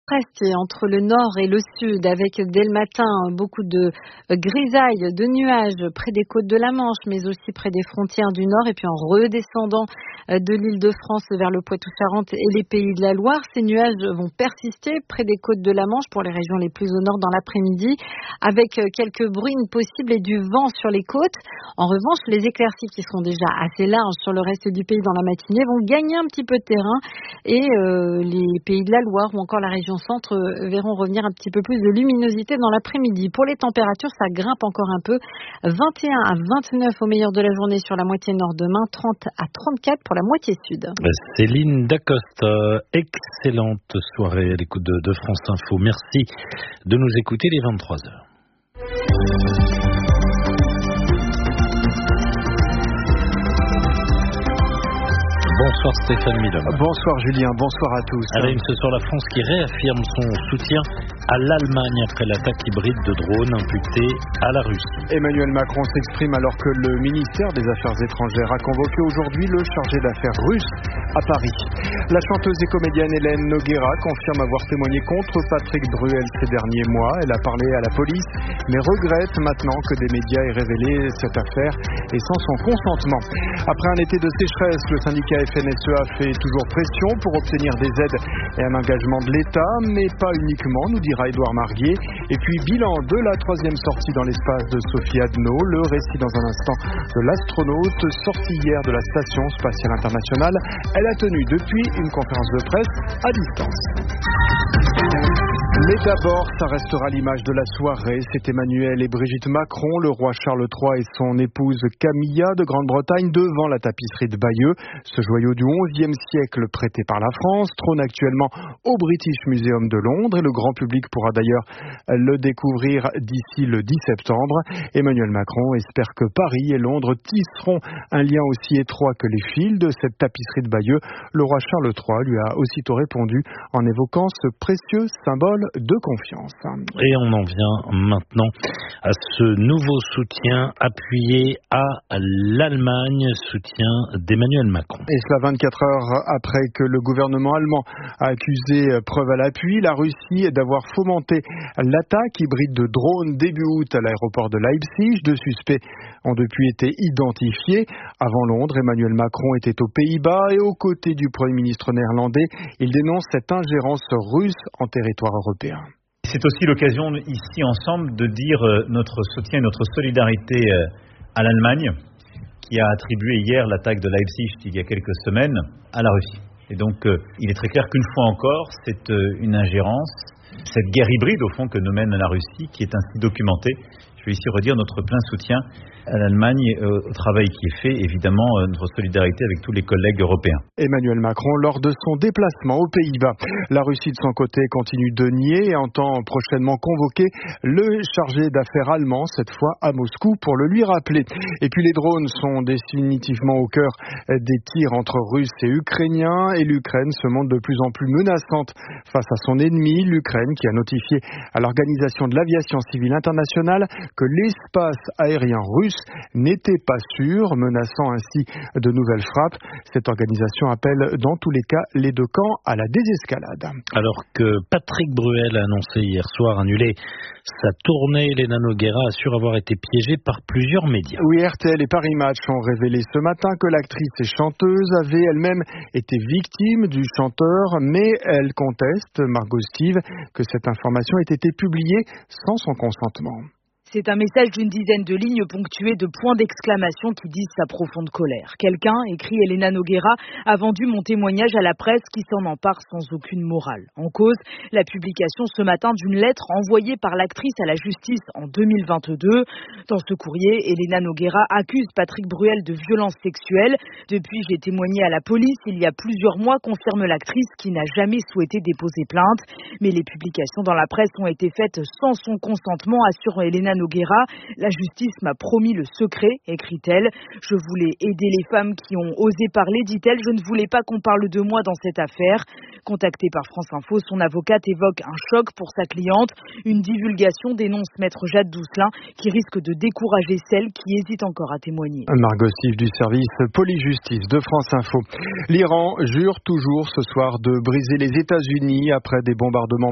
Reste entre le nord et le sud, avec dès le matin beaucoup de grisailles, de nuages près des côtes de la Manche, mais aussi près des frontières du nord, et puis en redescendant de l'Île-de-France vers le Poitou-Charentes et les Pays de la Loire. Ces nuages vont persister près des côtes de la Manche pour les régions les plus au nord dans l'après-midi, avec quelques bruines possibles et du vent sur les côtes. En revanche, les éclaircies qui seront déjà assez larges sur le reste du pays dans la matinée vont gagner un petit peu de terrain, et les Pays de la Loire ou encore la région centre verront revenir un petit peu plus de luminosité dans l'après-midi. Pour les températures, ça grimpe encore un peu. 21 à 29 au meilleur de la journée sur la moitié nord demain, 30 à 34 pour la moitié sud. Céline Dacosta, excellente soirée à l'écoute de France Info. Merci de nous écouter les 23h. Bonsoir Stéphane Milon. Bonsoir Julien, bonsoir à tous. À la une ce soir, la France qui réaffirme son soutien à l'Allemagne après l'attaque hybride de drones imputée à la Russie. Emmanuel Macron s'exprime alors que le ministère des Affaires étrangères a convoqué aujourd'hui le chargé d'affaires russe à Paris. La chanteuse et comédienne Hélène Nogueira confirme avoir témoigné contre Patrick Bruel ces derniers mois. Elle a parlé à la police, mais regrette maintenant que des médias aient révélé cette affaire et sans son consentement. Après un été de sécheresse, le syndicat FNSEA fait toujours pression pour obtenir des aides et un engagement de l'État, mais pas uniquement, nous dira Édouard Marguier. Et puis bilan de la 3e sortie dans l'espace de Sophie Adno, le récit dans un instant de l'astronaute sortie hier de la Station Spatiale Internationale. Elle a tenu depuis une conférence de presse à distance. Mais d'abord, ça restera l'image de la soirée. C'est Emmanuel et Brigitte Macron, le roi Charles III et son épouse Camilla de Grande-Bretagne devant la tapisserie de Bayeux. Ce joyau du XIe siècle prêté par la France trône actuellement au British Museum de Londres et le grand public pourra d'ailleurs le découvrir d'ici le 10 septembre. Emmanuel Macron espère que Paris et Londres tisseront un lien aussi étroit que les fils de cette tapisserie de Bayeux. Le roi Charles III lui a aussitôt répondu en évoquant ce précieux symbole de confiance. Et on en vient maintenant à ce nouveau soutien appuyé à l'Allemagne, soutien d'Emmanuel Macron. Et cela 24 heures après que le gouvernement allemand a accusé, preuve à l'appui, la Russie d'avoir fomenté l'attaque hybride de drones début août à l'aéroport de Leipzig. 2 suspects ont depuis été identifiés. Avant Londres, Emmanuel Macron était aux Pays-Bas et aux côtés du Premier ministre néerlandais. Il dénonce cette ingérence russe en territoire européen. C'est aussi l'occasion ici ensemble de dire notre soutien et notre solidarité à l'Allemagne qui a attribué hier l'attaque de Leipzig il y a quelques semaines à la Russie. Et donc il est très clair qu'une fois encore c'est une ingérence, cette guerre hybride au fond que nous mène la Russie qui est ainsi documentée. Je vais ici redire notre plein soutien à l'Allemagne, au travail qui est fait, évidemment, notre solidarité avec tous les collègues européens. Emmanuel Macron, lors de son déplacement aux Pays-Bas. La Russie, de son côté, continue de nier et entend prochainement convoquer le chargé d'affaires allemand, cette fois à Moscou, pour le lui rappeler. Et puis les drones sont définitivement au cœur des tirs entre Russes et Ukrainiens, et l'Ukraine se montre de plus en plus menaçante face à son ennemi, l'Ukraine, qui a notifié à l'Organisation de l'aviation civile internationale que l'espace aérien russe n'était pas sûr, menaçant ainsi de nouvelles frappes. Cette organisation appelle dans tous les cas les deux camps à la désescalade. Alors que Patrick Bruel a annoncé hier soir annuler sa tournée, Hélène Nogueira assure avoir été piégée par plusieurs médias. Oui, RTL et Paris Match ont révélé ce matin que l'actrice et chanteuse avait elle-même été victime du chanteur, mais elle conteste, Margot Steve, que cette information ait été publiée sans son consentement. C'est un message d'une dizaine de lignes ponctuées de points d'exclamation qui disent sa profonde colère. Quelqu'un, écrit Elena Nogueira, a vendu mon témoignage à la presse qui s'en empare sans aucune morale. En cause, la publication ce matin d'une lettre envoyée par l'actrice à la justice en 2022. Dans ce courrier, Elena Nogueira accuse Patrick Bruel de violence sexuelle. Depuis, j'ai témoigné à la police il y a plusieurs mois, confirme l'actrice qui n'a jamais souhaité déposer plainte. Mais les publications dans la presse ont été faites sans son consentement, assure Elena Nogueira. La justice m'a promis le secret, écrit-elle. Je voulais aider les femmes qui ont osé parler, dit-elle. Je ne voulais pas qu'on parle de moi dans cette affaire. Contactée par France Info, son avocate évoque un choc pour sa cliente. Une divulgation, dénonce maître Jade Doucelin, qui risque de décourager celles qui hésitent encore à témoigner. Margot Steve du service Police-Justice de France Info. L'Iran jure toujours ce soir de briser les États-Unis après des bombardements